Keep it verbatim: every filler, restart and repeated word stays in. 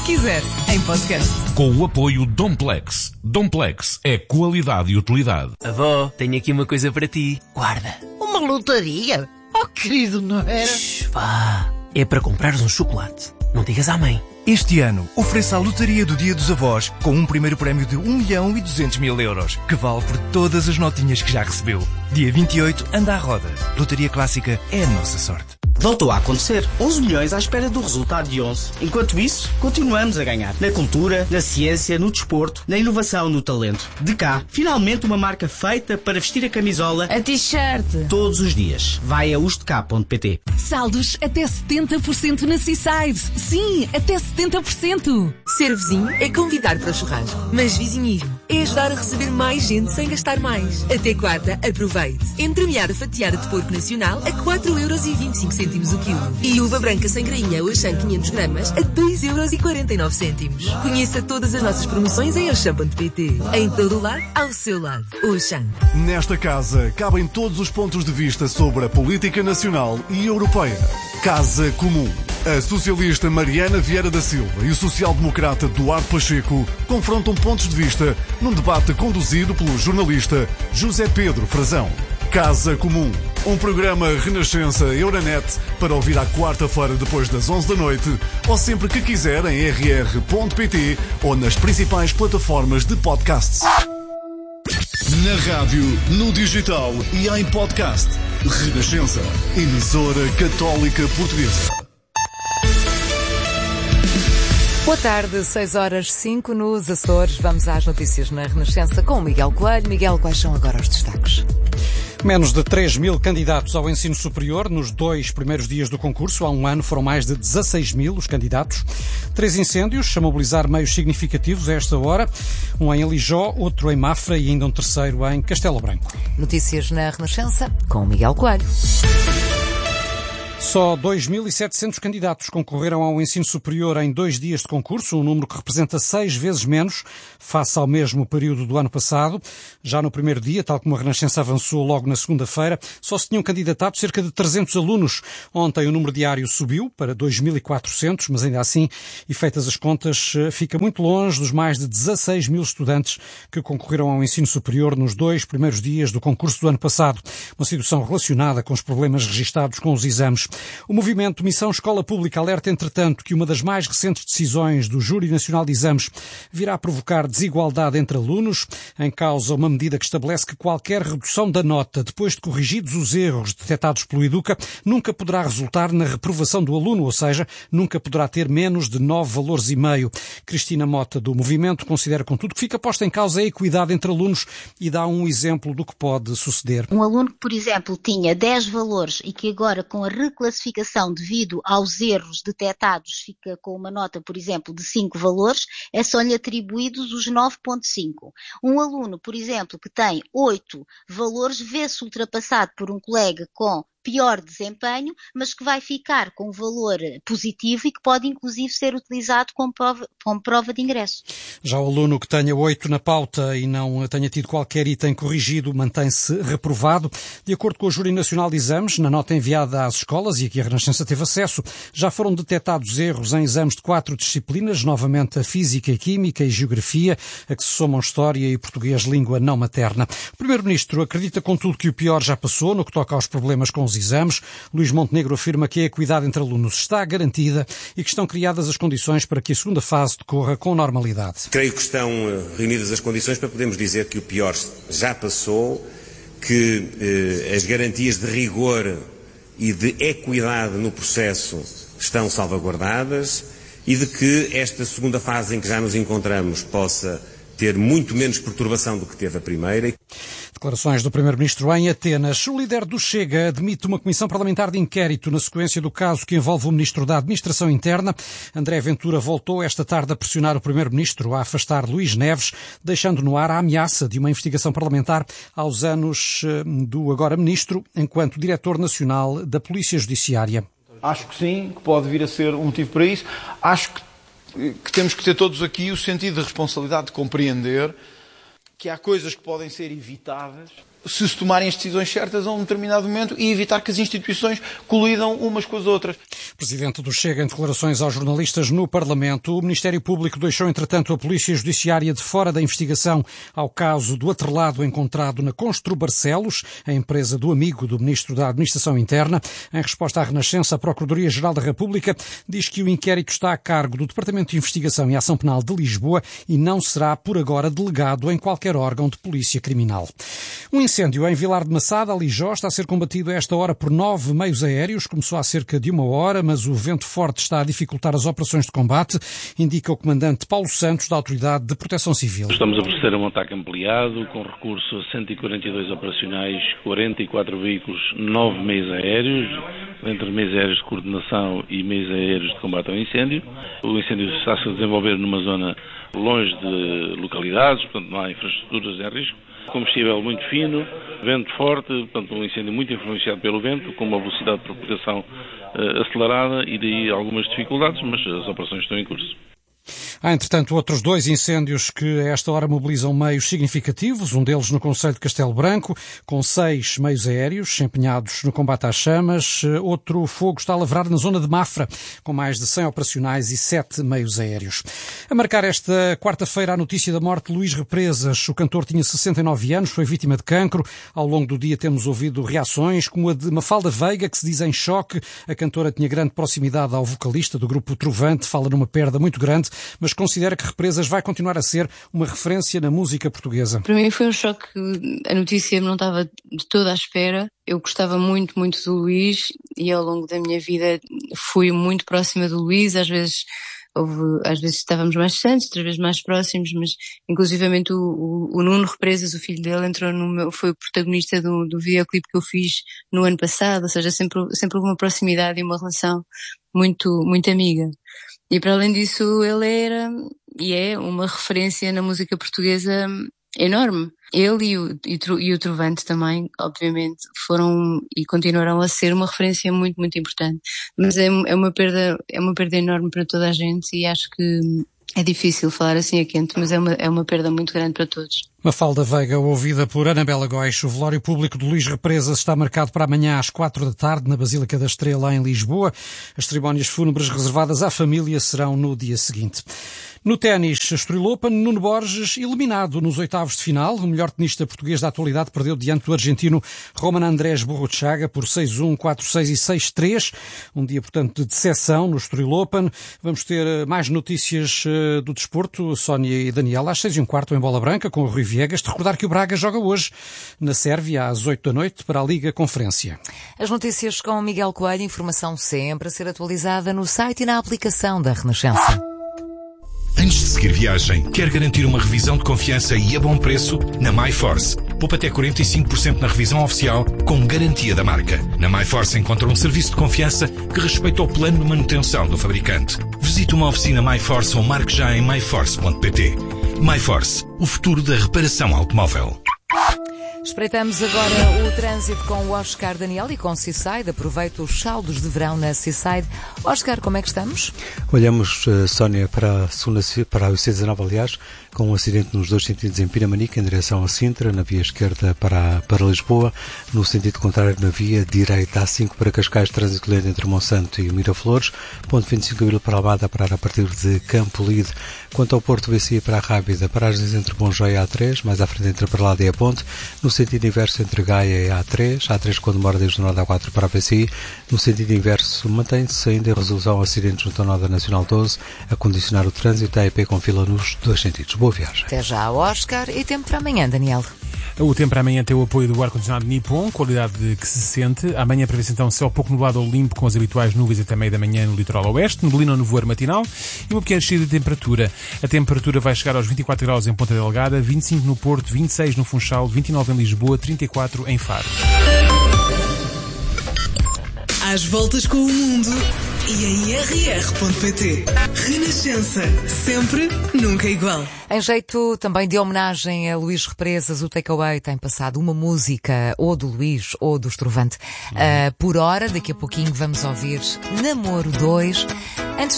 quiser, em podcast. Com o apoio Domplex. Domplex é qualidade e utilidade. Avó, tenho aqui uma coisa para ti. Guarda. Uma lotaria? Oh, querido, não era? Shhh, vá. É para comprares um chocolate. Não digas à mãe. Este ano, ofereça a lotaria do Dia dos Avós com um primeiro prémio de um milhão e duzentos mil euros, que vale por todas as notinhas que já recebeu. Dia vinte e oito, anda à roda. Lotaria Clássica é a nossa sorte. Voltou a acontecer. onze milhões à espera do resultado de onze. Enquanto isso, continuamos a ganhar. Na cultura, na ciência, no desporto, na inovação, no talento. De cá, finalmente uma marca feita para vestir a camisola, a t-shirt, todos os dias. Vai a ustecá ponto pt. Saldos até setenta por cento na Seaside. Sim, até setenta por cento. Ser vizinho é convidar para o churrasco. Mas vizinhismo é ajudar a receber mais gente sem gastar mais. Até quarta, aproveite. Entremeada fatiada de porco nacional a quatro euros e vinte e cinco centimos o quilo. E uva branca sem grainha Auchan quinhentos gramas a dois euros e quarenta e nove centimos. Conheça todas as nossas promoções em auchan ponto pt. Em todo o lado, ao seu lado. Auchan. Nesta casa cabem todos os pontos de vista sobre a política nacional e europeia. Casa Comum. A socialista Mariana Vieira da Silva e o social-democrata Duarte Pacheco confrontam pontos de vista num debate conduzido pelo jornalista José Pedro Frazão. Casa Comum, um programa Renascença Euronet para ouvir à quarta-feira depois das onze da noite ou sempre que quiser em erre erre ponto pt ou nas principais plataformas de podcasts. Na rádio, no digital e em podcast. Renascença, emissora católica portuguesa. Boa tarde, seis horas cinco nos Açores. Vamos às notícias na Renascença com o Miguel Coelho. Miguel, quais são agora os destaques? Menos de três mil candidatos ao ensino superior nos dois primeiros dias do concurso. Há um ano foram mais de dezasseis mil os candidatos. Três incêndios a mobilizar meios significativos a esta hora. Um em Alijó, outro em Mafra e ainda um terceiro em Castelo Branco. Notícias na Renascença com o Miguel Coelho. Só dois mil e setecentos candidatos concorreram ao ensino superior em dois dias de concurso, um número que representa seis vezes menos face ao mesmo período do ano passado. Já no primeiro dia, tal como a Renascença avançou logo na segunda-feira, só se tinham candidatado cerca de trezentos alunos. Ontem o número diário subiu para dois mil e quatrocentos, mas ainda assim, e feitas as contas, fica muito longe dos mais de dezasseis mil estudantes que concorreram ao ensino superior nos dois primeiros dias do concurso do ano passado. Uma situação relacionada com os problemas registados com os exames. O movimento Missão Escola Pública alerta, entretanto, que uma das mais recentes decisões do Júri Nacional de Exames virá a provocar desigualdade entre alunos. Em causa uma medida que estabelece que qualquer redução da nota, depois de corrigidos os erros detectados pelo Educa, nunca poderá resultar na reprovação do aluno, ou seja, nunca poderá ter menos de nove valores e meio. Cristina Mota, do movimento, considera, contudo, que fica posta em causa a equidade entre alunos e dá um exemplo do que pode suceder. Um aluno que, por exemplo, tinha dez valores e que agora, com a reclassificação devido aos erros detectados, fica com uma nota, por exemplo, de cinco valores, é só-lhe atribuídos os nove vírgula cinco. Um aluno, por exemplo, que tem oito valores, vê-se ultrapassado por um colega com pior desempenho, mas que vai ficar com um valor positivo e que pode inclusive ser utilizado como prova, como prova de ingresso. Já o aluno que tenha oito na pauta e não tenha tido qualquer item corrigido mantém-se reprovado. De acordo com o Júri Nacional de Exames, na nota enviada às escolas, e aqui a Renascença teve acesso, já foram detectados erros em exames de quatro disciplinas, novamente a Física, a Química e Geografia, a que se somam História e Português língua não materna. O Primeiro-Ministro acredita, contudo, que o pior já passou no que toca aos problemas com os exames. Luís Montenegro afirma que a equidade entre alunos está garantida e que estão criadas as condições para que a segunda fase decorra com normalidade. Creio que estão reunidas as condições para podermos dizer que o pior já passou, que eh, as garantias de rigor e de equidade no processo estão salvaguardadas e de que esta segunda fase em que já nos encontramos possa ter muito menos perturbação do que teve a primeira. Declarações do Primeiro-Ministro em Atenas. O líder do Chega admite uma comissão parlamentar de inquérito na sequência do caso que envolve o Ministro da Administração Interna. André Ventura voltou esta tarde a pressionar o Primeiro-Ministro a afastar Luís Neves, deixando no ar a ameaça de uma investigação parlamentar aos anos do agora Ministro, enquanto Diretor Nacional da Polícia Judiciária. Acho que sim, que pode vir a ser um motivo para isso. Acho que que temos que ter todos aqui o sentido de responsabilidade de compreender que há coisas que podem ser evitadas se se tomarem as decisões certas a um determinado momento e evitar que as instituições colidam umas com as outras. Presidente do Chega, em declarações aos jornalistas no Parlamento, o Ministério Público deixou, entretanto, a Polícia Judiciária de fora da investigação ao caso do atrelado encontrado na Constru Barcelos, a empresa do amigo do Ministro da Administração Interna. Em resposta à Renascença, a Procuradoria-Geral da República diz que o inquérito está a cargo do Departamento de Investigação e Ação Penal de Lisboa e não será, por agora, delegado em qualquer órgão de polícia criminal. Um incêndio em Vilar de Massada, Alijó, está a ser combatido a esta hora por nove meios aéreos. Começou há cerca de uma hora, mas o vento forte está a dificultar as operações de combate, indica o comandante Paulo Santos, da Autoridade de Proteção Civil. Estamos a proceder a um ataque ampliado, com recurso a cento e quarenta e dois operacionais, quarenta e quatro veículos, nove meios aéreos, entre meios aéreos de coordenação e meios aéreos de combate ao incêndio. O incêndio está-se a desenvolver numa zona longe de localidades, portanto não há infraestruturas em risco. Combustível muito fino, vento forte, portanto um incêndio muito influenciado pelo vento, com uma velocidade de propagação uh, acelerada e daí algumas dificuldades, mas as operações estão em curso. Há, entretanto, outros dois incêndios que a esta hora mobilizam meios significativos, um deles no concelho de Castelo Branco, com seis meios aéreos empenhados no combate às chamas. Outro fogo está a lavrar na zona de Mafra, com mais de cem operacionais e sete meios aéreos. A marcar esta quarta-feira a notícia da morte de Luís Represas. O cantor tinha sessenta e nove anos, foi vítima de cancro. Ao longo do dia temos ouvido reações, como a de Mafalda Veiga, que se diz em choque. A cantora tinha grande proximidade ao vocalista do grupo Trovante, fala numa perda muito grande, mas considera que Represas vai continuar a ser uma referência na música portuguesa. Para mim foi um choque, a notícia não estava de toda à espera. Eu gostava muito, muito do Luís e ao longo da minha vida fui muito próxima do Luís, às vezes houve, às vezes estávamos mais distantes, outras vezes mais próximos, mas inclusivamente o, o, o Nuno Represas, o filho dele, entrou no meu, foi o protagonista do, do videoclipe que eu fiz no ano passado, ou seja, sempre, sempre houve uma proximidade e uma relação muito, muito amiga. E para além disso, ele era e é uma referência na música portuguesa enorme. Ele e o, e o Trovante também, obviamente, foram e continuarão a ser uma referência muito, muito importante. Mas é, é uma perda, é uma perda enorme para toda a gente e acho que é difícil falar assim a quente, mas é uma, é uma perda muito grande para todos. Mafalda Veiga, ouvida por Anabela Góis. O velório público de Luís Represas está marcado para amanhã às quatro da tarde na Basílica da Estrela, em Lisboa. As cerimónias fúnebres reservadas à família serão no dia seguinte. No ténis, Estoril Open, Nuno Borges eliminado nos oitavos de final. O melhor tenista português da atualidade perdeu diante do argentino Roman Andrés Burruchaga por seis a um, quatro a seis e seis a três. Um dia, portanto, de decepção no Estoril Open. Vamos ter mais notícias do desporto, Sónia e Daniela, às seis e um quarto em Bola Branca, com o Rui Viegas. De recordar que o Braga joga hoje na Sérvia às oito da noite para a Liga Conferência. As notícias com Miguel Coelho, informação sempre a ser atualizada no site e na aplicação da Renascença. Antes de seguir viagem, quer garantir uma revisão de confiança e a bom preço? Na MyForce. Poupa até quarenta e cinco por cento na revisão oficial, com garantia da marca. Na MyForce encontra um serviço de confiança que respeita o plano de manutenção do fabricante. Visite uma oficina MyForce ou marque já em my force ponto p t. MyForce, o futuro da reparação automóvel. Espreitamos agora o trânsito com o Oscar Daniel e com o Seaside. Aproveita os saldos de verão na Seaside. Oscar, como é que estamos? Olhamos, uh, Sónia, para a, segunda, para a C dezenove, aliás, com um acidente nos dois sentidos em Pinamanica, em direção a Sintra, na via esquerda para, para Lisboa, no sentido contrário na via direita A cinco para Cascais, trânsito lento entre Monsanto e Miraflores, ponto vinte e cinco Vila para Almada, a parar a partir de Campo Lide. Quanto ao Porto B C I para a Rábida, paragens entre Bonjoia e A três, mais à frente entre Perlada e a Ponte, no sentido inverso entre Gaia e A três, A três quando demora desde o Norte A quatro para a B C I, no sentido inverso mantém-se ainda a resolução ao acidente junto à Nova Nacional doze, a condicionar o trânsito, a E P com fila nos dois sentidos. Boa viagem. Até já, Oscar, e tempo para amanhã, Daniel. O tempo para amanhã tem o apoio do ar-condicionado Nippon, qualidade que se sente. Amanhã prevê-se então céu pouco nublado ou limpo, com as habituais nuvens até meia da manhã no litoral oeste, neblina ou nevoeiro matinal e uma pequena descida de temperatura. A temperatura vai chegar aos vinte e quatro graus em Ponta Delgada, vinte e cinco no Porto, vinte e seis no Funchal, vinte e nove em Lisboa, trinta e quatro em Faro. Às voltas com o mundo e em r r ponto p t. Renascença, sempre, nunca igual. Em jeito também de homenagem a Luís Represas, o Takeaway tem passado uma música ou do Luís ou do Trovante. Uh, por hora, daqui a pouquinho vamos ouvir Namoro dois. Antes